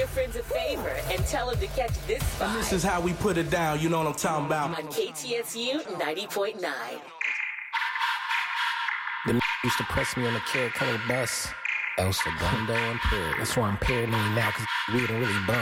your friends a favor and tell them to catch this vibe. And this is how we put it down, you know what I'm talking about. On KTSU 90.9. The used to press me on the Carrot Color bus. El Segundo impaired. That's why I'm paranoid now, cause we don't really bum.